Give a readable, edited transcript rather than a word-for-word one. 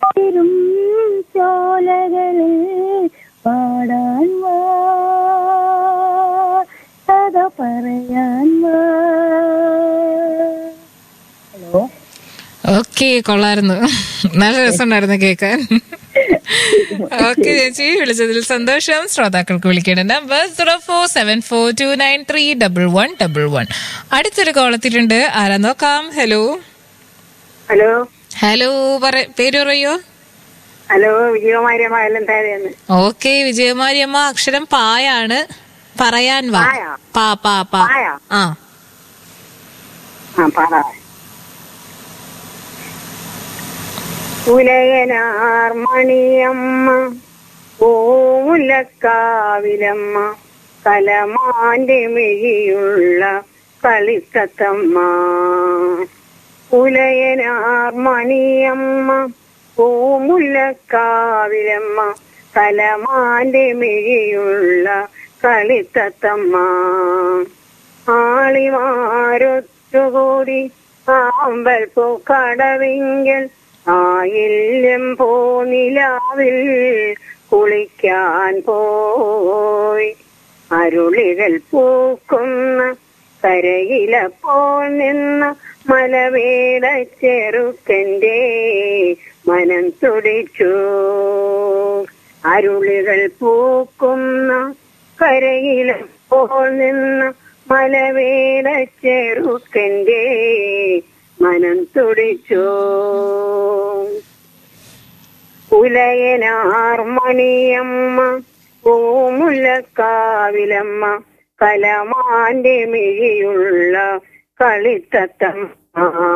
തിരും ചോലകളിൽ പാടാൻ വാ, കഥ പറയാൻ വാ. ഹലോ. ഓക്കെ, കൊള്ളായിരുന്നു. നല്ല രസമുണ്ടായിരുന്നു കേൾക്കാൻ. ഓക്കെ ചേച്ചി, വിളിച്ചതിൽ സന്തോഷം. ശ്രോതാക്കൾക്ക് വിളിക്കേണ്ട നമ്പർ 0474293111. അടുത്തൊരു കോൾ എത്തിയിട്ടുണ്ട്. ആരാ നോക്കാം. ഹലോ. ഹലോ. ഹലോ, പേര് പറയോ? ഹലോ, വിജയകുമാരിയമ്മ എല്ലാം. ഓക്കെ വിജയകുമാരിയമ്മ, അക്ഷരം പായാണ്. പറയാൻ വാ. പാ പാ പാ. ആ ഉലയനാർ മണിയമ്മ ഓമുലക്കാവിലമ്മ കലമാന്റെ മിഴിയുള്ള കളിത്തത്തമ്മ. ഉലയനാർ മണിയമ്മ ഓമുലക്കാവിലമ്മ കലമാന്റെ മിഴിയുള്ള കളിത്തത്തമ്മ. ആളിമാരൊത്തുകൂടി ആമ്പൽ പൂക്കടവിങ്കൽ ആയില്യം പോനിലാവിൽ കുളിക്കാൻ പോയി. അരുളികൾ പൂക്കുന്ന കരയിലപ്പോൾ നിന്ന മലവേട ചെറുക്കന്റെ മനം തുടിച്ചു. അരുളികൾ പൂക്കുന്ന കരയിലപ്പോൾ നിന്ന മലവേട ചെറുക്കന്റെ മനം തുടിച്ചു. ഉലയനാർ മണിയമ്മ ഓമുലക്കാവിലമ്മ കലമാന്റെ മിഴിയുള്ള കളിത്തത്തമ്മ.